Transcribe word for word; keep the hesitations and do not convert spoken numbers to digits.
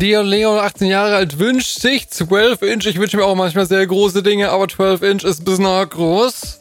Leon Leon, achtzehn Jahre alt, wünscht sich zwölf Inch. Ich wünsche mir auch manchmal sehr große Dinge, aber zwölf Inch ist ein bisschen arg groß.